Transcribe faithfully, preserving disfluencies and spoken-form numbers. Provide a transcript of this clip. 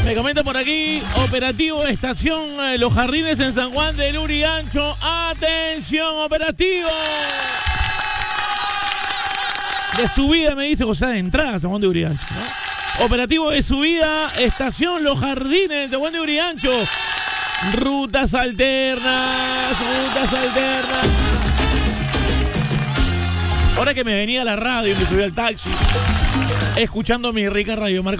Me comenta por aquí, operativo estación eh, Los Jardines en San Juan de Lurigancho. ¡Atención, operativo! De subida, me dice José, de entrada a San Juan de Lurigancho, ¿no? Operativo de subida, estación Los Jardines en San Juan de Lurigancho. Rutas alternas, rutas alternas. Ahora que me venía a la radio y me subí al taxi, escuchando mi rica Radio Marca.